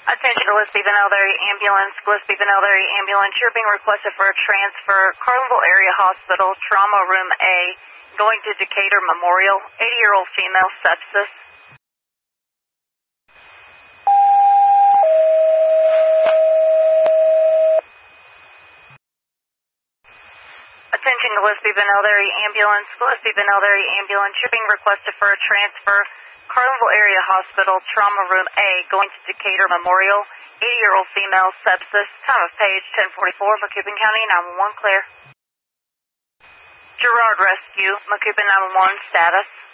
Attention Gillespie Benelberry Ambulance. Gillespie Benelberry Ambulance. You're being requested for a transfer. Carlinville Area Hospital, Trauma Room A. Going to Decatur Memorial. 80-year-old female, sepsis. Attention Gillespie Benelberry Ambulance. Gillespie Benelberry Ambulance. You're being requested for a transfer. Carlinville Area Hospital, Trauma Room A, going to Decatur Memorial. 80-year-old female, sepsis. Time of page 1044, Macoupin County, 911, clear. Girard Rescue, Macoupin 911, status.